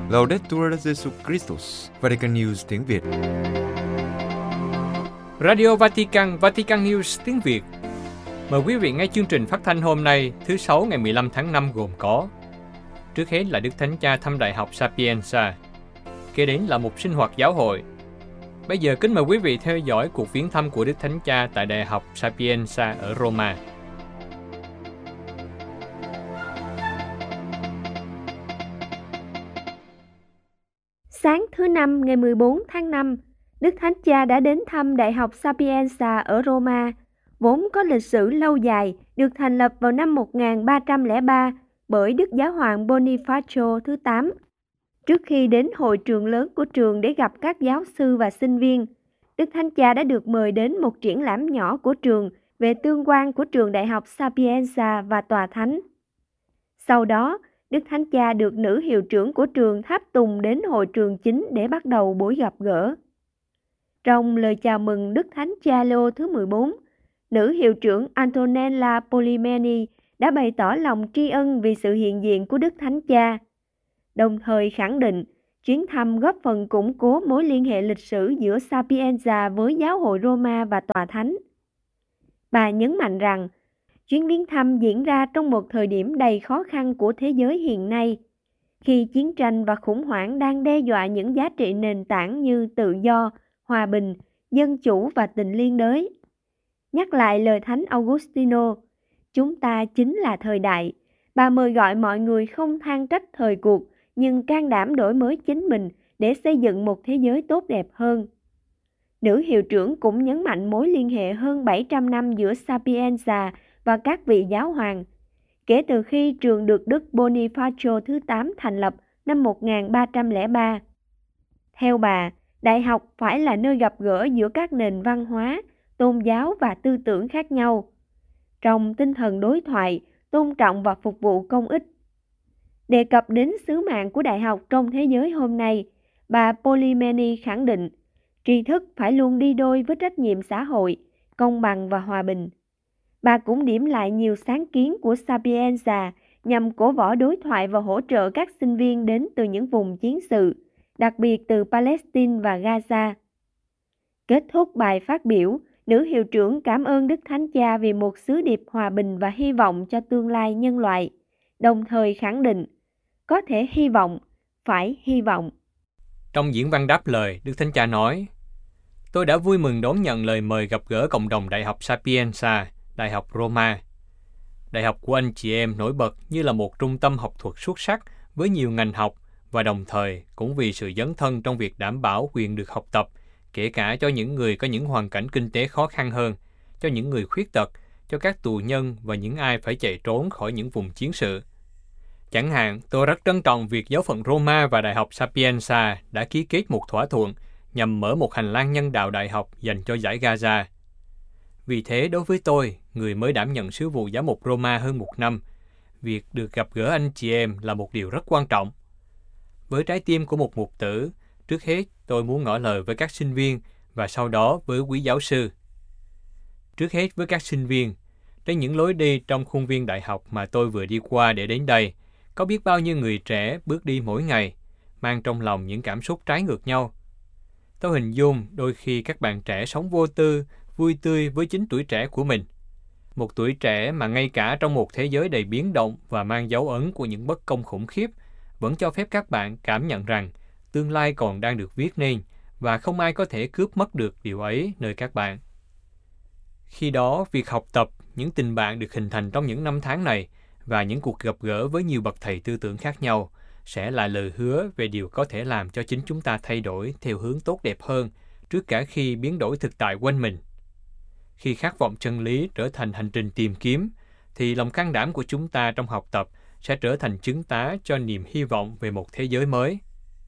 Laudetur Jesus Christus, Vatican News tiếng Việt. Radio Vatican, Vatican News tiếng Việt. Mời quý vị nghe chương trình phát thanh hôm nay, thứ Sáu ngày 15 tháng 5 gồm có: trước hết là Đức Thánh Cha thăm Đại học Sapienza, kế đến là một sinh hoạt giáo hội. Bây giờ kính mời quý vị theo dõi cuộc viếng thăm của Đức Thánh Cha tại Đại học Sapienza ở Roma. Sáng thứ Năm ngày 14 tháng 5, Đức Thánh Cha đã đến thăm Đại học Sapienza ở Roma, vốn có lịch sử lâu dài, được thành lập vào năm 1303 bởi Đức Giáo hoàng Bonifacio thứ 8. Trước khi đến hội trường lớn của trường để gặp các giáo sư và sinh viên, Đức Thánh Cha đã được mời đến một triển lãm nhỏ của trường về tương quan của trường Đại học Sapienza và Tòa Thánh. Sau đó, Đức Thánh Cha được nữ hiệu trưởng của trường tháp tùng đến hội trường chính để bắt đầu buổi gặp gỡ. Trong lời chào mừng Đức Thánh Cha Leo thứ 14, nữ hiệu trưởng Antonella Polimeni đã bày tỏ lòng tri ân vì sự hiện diện của Đức Thánh Cha, đồng thời khẳng định chuyến thăm góp phần củng cố mối liên hệ lịch sử giữa Sapienza với giáo hội Roma và Tòa Thánh. Bà nhấn mạnh rằng, chuyến viếng thăm diễn ra trong một thời điểm đầy khó khăn của thế giới hiện nay, khi chiến tranh và khủng hoảng đang đe dọa những giá trị nền tảng như tự do, hòa bình, dân chủ và tình liên đới. Nhắc lại lời Thánh Augustino, chúng ta chính là thời đại. Bà mời gọi mọi người không than trách thời cuộc, nhưng can đảm đổi mới chính mình để xây dựng một thế giới tốt đẹp hơn. Nữ hiệu trưởng cũng nhấn mạnh mối liên hệ hơn 700 năm giữa Sapienza và các vị giáo hoàng, kể từ khi trường được Đức Bonifacio thứ 8 thành lập năm 1303. Theo bà, đại học phải là nơi gặp gỡ giữa các nền văn hóa, tôn giáo và tư tưởng khác nhau, trong tinh thần đối thoại, tôn trọng và phục vụ công ích. Đề cập đến sứ mạng của đại học trong thế giới hôm nay, bà Polimeni khẳng định tri thức phải luôn đi đôi với trách nhiệm xã hội, công bằng và hòa bình. Bà cũng điểm lại nhiều sáng kiến của Sapienza nhằm cổ võ đối thoại và hỗ trợ các sinh viên đến từ những vùng chiến sự, đặc biệt từ Palestine và Gaza. Kết thúc bài phát biểu, nữ hiệu trưởng cảm ơn Đức Thánh Cha vì một sứ điệp hòa bình và hy vọng cho tương lai nhân loại, đồng thời khẳng định, có thể hy vọng, phải hy vọng. Trong diễn văn đáp lời, Đức Thánh Cha nói: tôi đã vui mừng đón nhận lời mời gặp gỡ cộng đồng Đại học Sapienza, Đại học Roma. Đại học của anh chị em nổi bật như là một trung tâm học thuật xuất sắc với nhiều ngành học và đồng thời cũng vì sự dấn thân trong việc đảm bảo quyền được học tập, kể cả cho những người có những hoàn cảnh kinh tế khó khăn hơn, cho những người khuyết tật, cho các tù nhân và những ai phải chạy trốn khỏi những vùng chiến sự. Chẳng hạn, tôi rất trân trọng việc giáo phận Roma và Đại học Sapienza đã ký kết một thỏa thuận nhằm mở một hành lang nhân đạo đại học dành cho dải Gaza. Vì thế, đối với tôi, người mới đảm nhận sứ vụ giám mục Roma hơn một năm, việc được gặp gỡ anh chị em là một điều rất quan trọng. Với trái tim của một mục tử, trước hết tôi muốn ngỏ lời với các sinh viên và sau đó với quý giáo sư. Trước hết với các sinh viên, trên những lối đi trong khuôn viên đại học mà tôi vừa đi qua để đến đây, có biết bao nhiêu người trẻ bước đi mỗi ngày, mang trong lòng những cảm xúc trái ngược nhau. Tôi hình dung đôi khi các bạn trẻ sống vô tư, vui tươi với chính tuổi trẻ của mình. Một tuổi trẻ mà ngay cả trong một thế giới đầy biến động và mang dấu ấn của những bất công khủng khiếp, vẫn cho phép các bạn cảm nhận rằng tương lai còn đang được viết nên và không ai có thể cướp mất được điều ấy nơi các bạn. Khi đó, việc học tập, những tình bạn được hình thành trong những năm tháng này và những cuộc gặp gỡ với nhiều bậc thầy tư tưởng khác nhau sẽ là lời hứa về điều có thể làm cho chính chúng ta thay đổi theo hướng tốt đẹp hơn trước cả khi biến đổi thực tại quanh mình. Khi khát vọng chân lý trở thành hành trình tìm kiếm, thì lòng can đảm của chúng ta trong học tập sẽ trở thành chứng tá cho niềm hy vọng về một thế giới mới.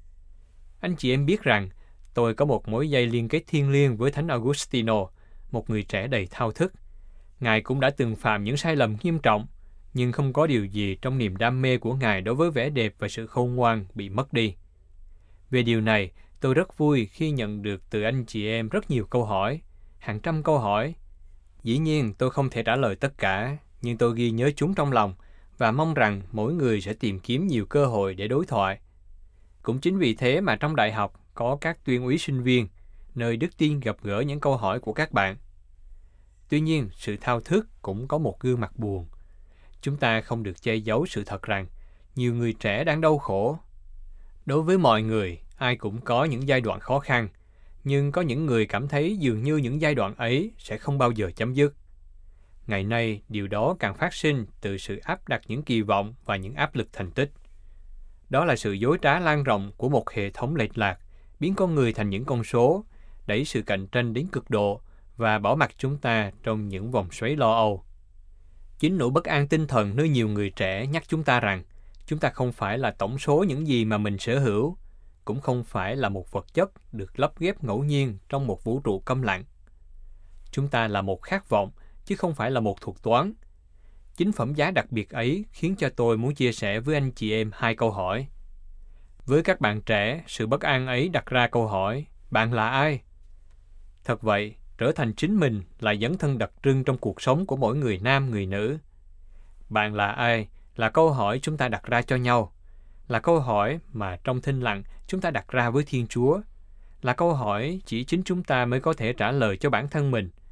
Anh chị em biết rằng, tôi có một mối dây liên kết thiêng liêng với Thánh Augustino, một người trẻ đầy thao thức. Ngài cũng đã từng phạm những sai lầm nghiêm trọng, nhưng không có điều gì trong niềm đam mê của Ngài đối với vẻ đẹp và sự khôn ngoan bị mất đi. Về điều này, tôi rất vui khi nhận được từ anh chị em rất nhiều câu hỏi, hàng trăm câu hỏi. Dĩ nhiên tôi không thể trả lời tất cả, nhưng tôi ghi nhớ chúng trong lòng và mong rằng mỗi người sẽ tìm kiếm nhiều cơ hội để đối thoại. Cũng chính vì thế mà trong đại học có các tuyên úy sinh viên, nơi đức tin gặp gỡ những câu hỏi của các bạn. Tuy nhiên, sự thao thức cũng có một gương mặt buồn. Chúng ta không được che giấu sự thật rằng nhiều người trẻ đang đau khổ. Đối với mọi người, ai cũng có những giai đoạn khó khăn, nhưng có những người cảm thấy dường như những giai đoạn ấy sẽ không bao giờ chấm dứt. Ngày nay, điều đó càng phát sinh từ sự áp đặt những kỳ vọng và những áp lực thành tích. Đó là sự dối trá lan rộng của một hệ thống lệch lạc, biến con người thành những con số, đẩy sự cạnh tranh đến cực độ và bỏ mặc chúng ta trong những vòng xoáy lo âu. Chính nỗi bất an tinh thần nơi nhiều người trẻ nhắc chúng ta rằng chúng ta không phải là tổng số những gì mà mình sở hữu, cũng không phải là một vật chất được lắp ghép ngẫu nhiên trong một vũ trụ câm lặng. Chúng ta là một khát vọng, chứ không phải là một thuật toán. Chính phẩm giá đặc biệt ấy khiến cho tôi muốn chia sẻ với anh chị em 2 câu hỏi. Với các bạn trẻ, sự bất an ấy đặt ra câu hỏi, bạn là ai? Thật vậy, trở thành chính mình là dấn thân đặc trưng trong cuộc sống của mỗi người nam, người nữ. Bạn là ai là câu hỏi chúng ta đặt ra cho nhau, là câu hỏi mà trong thinh lặng chúng ta đặt ra với Thiên Chúa, là câu hỏi chỉ chính chúng ta mới có thể trả lời cho bản thân mình